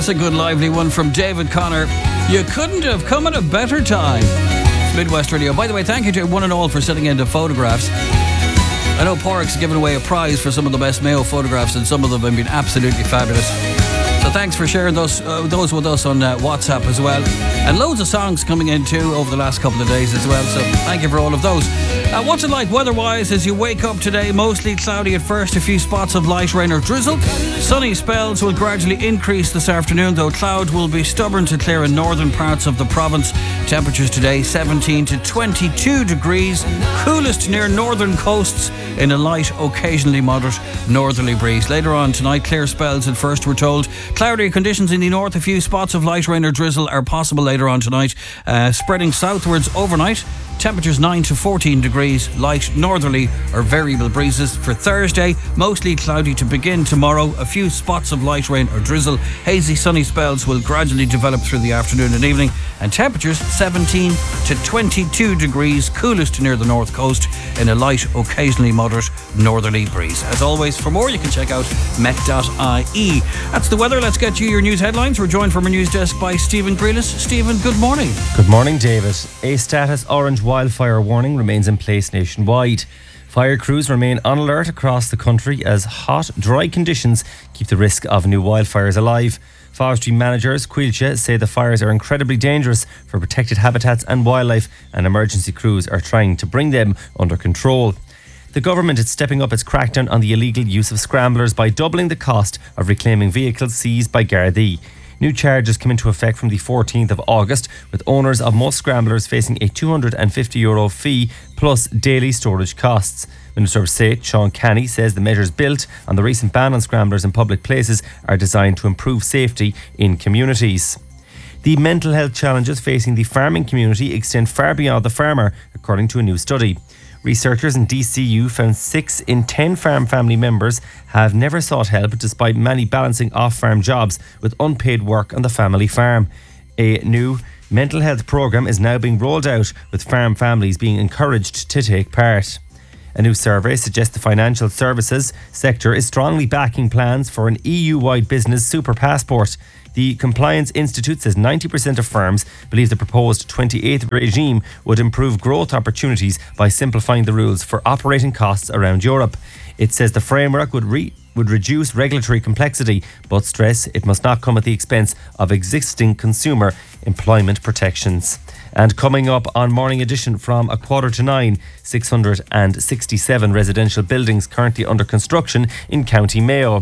a good lively one from David Connor. You couldn't have come at a better time. It's Midwest Radio. By the way, thank you to one and all for sending in the photographs. I know Porrick's given away a prize for some of the best Mayo photographs, and some of them have been absolutely fabulous. So thanks for sharing those with us on WhatsApp as well. And loads of songs coming in too over the last couple of days as well. So thank you for all of those. What's it like weather-wise as you wake up today? Mostly cloudy at first, a few spots of light rain or drizzle. Sunny spells will gradually increase this afternoon, though cloud will be stubborn to clear in northern parts of the province. Temperatures today 17 to 22 degrees. Coolest near northern coasts in a light, occasionally moderate northerly breeze. Later on tonight, clear spells at first, we're told. Cloudy conditions in the north, a few spots of light rain or drizzle are possible later on tonight, spreading southwards overnight. Temperatures 9 to 14 degrees, light northerly or variable breezes. For Thursday, mostly cloudy to begin tomorrow, a few spots of light rain or drizzle. Hazy sunny spells will gradually develop through the afternoon and evening, and temperatures 17 to 22 degrees, coolest near the north coast in a light, occasionally moderate northerly breeze. As always, for more you can check out met.ie. That's the weather. Let's get you your news headlines. We're joined from our news desk by Stephen Grealis. Stephen, good morning. Good morning, David. A status orange wildfire warning remains in place nationwide. Fire crews remain on alert across the country as hot, dry conditions keep the risk of new wildfires alive. Forestry managers, Coillte, say the fires are incredibly dangerous for protected habitats and wildlife, and emergency crews are trying to bring them under control. The government is stepping up its crackdown on the illegal use of scramblers by doubling the cost of reclaiming vehicles seized by Gardaí. New charges come into effect from the 14th of August, with owners of most scramblers facing a €250 fee plus daily storage costs. Minister of State Sean Canny says the measures built on the recent ban on scramblers in public places are designed to improve safety in communities. The mental health challenges facing the farming community extend far beyond the farmer, according to a new study. Researchers in DCU found 6 in 10 farm family members have never sought help despite many balancing off-farm jobs with unpaid work on the family farm. A new mental health programme is now being rolled out, with farm families being encouraged to take part. A new survey suggests the financial services sector is strongly backing plans for an EU-wide business super passport. The Compliance Institute says 90% of firms believe the proposed 28th regime would improve growth opportunities by simplifying the rules for operating costs around Europe. It says the framework would reduce regulatory complexity, but stress it must not come at the expense of existing consumer employment protections. And coming up on Morning Edition from 8:45, 667 residential buildings currently under construction in County Mayo.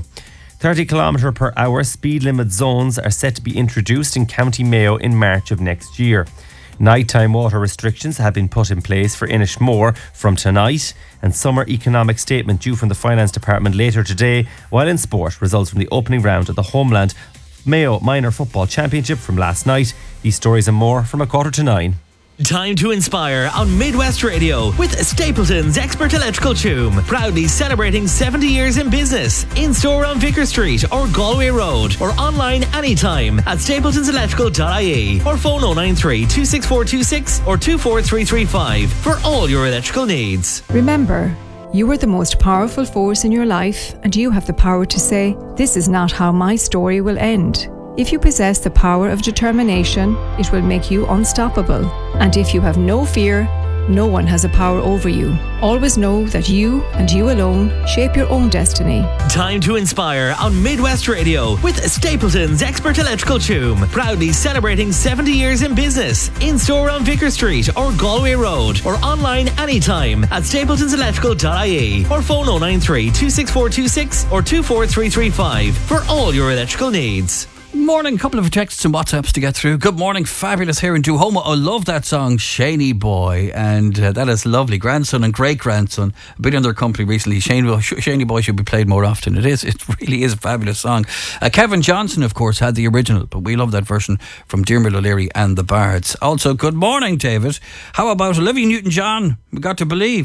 30km/h speed limit zones are set to be introduced in County Mayo in March of next year. Nighttime water restrictions have been put in place for Inishmore from tonight, and summer economic statement due from the Finance Department later today, while in sport, results from the opening round of the Homeland Mayo Minor Football Championship from last night. These stories and more from 8:45. Time to inspire on Midwest Radio with Stapleton's Expert Electrical Choom. Proudly celebrating 70 years in business. In-store on Vicar Street or Galway Road, or online anytime at stapletonselectrical.ie, or phone 093 26426 or 24335 for all your electrical needs. Remember, you are the most powerful force in your life, and you have the power to say, "This is not how my story will end." If you possess the power of determination, it will make you unstoppable. And if you have no fear, no one has a power over you. Always know that you and you alone shape your own destiny. Time to inspire on Midwest Radio with Stapleton's Expert Electrical Choom. Proudly celebrating 70 years in business. In-store on Vicar Street or Galway Road, or online anytime at stapletonselectrical.ie, or phone 093 26426 or 24335 for all your electrical needs. Morning, couple of texts and WhatsApps to get through. Good morning, fabulous here in Duhoma. I love that song, Shaney Boy, and that is lovely. Grandson and great grandson, been in their company recently. Shaney Boy should be played more often. It really is a fabulous song. Kevin Johnson, of course, had the original, but we love that version from Diarmuid O'Leary and the Bards. Also, good morning, David. How about Olivia Newton-John? We got to believe.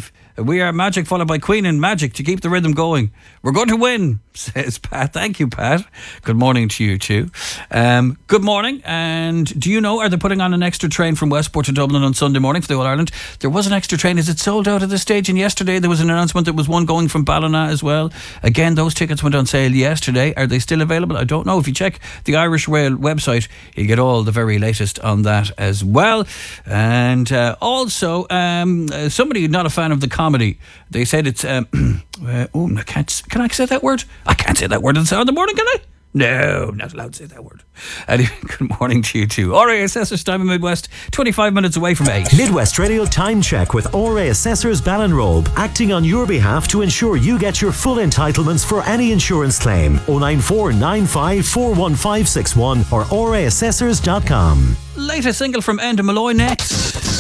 We are Magic, followed by Queen and Magic to keep the rhythm going. We're going to win, says Pat. Thank you, Pat. Good morning to you too. Good morning. And do you know, are they putting on an extra train from Westport to Dublin on Sunday morning for the All Ireland? There was an extra train. Is it sold out at this stage? And yesterday there was an announcement that was one going from Ballina as well. Again, those tickets went on sale yesterday. Are they still available? I don't know. If you check the Irish Rail website, you'll get all the very latest on that as well. And also, somebody not a fan of the comedy, they said it's can I say that word? I can't say that word on the morning, can I? No, not allowed to say that word. Anyway, good morning to you too. RA Assessors time in Midwest, 25 minutes away from 8. Midwest Radio Time Check with RA Assessors Ballinrobe, acting on your behalf to ensure you get your full entitlements for any insurance claim. 094 95 41561 or raassessors.com. Latest single from Enda Malloy next.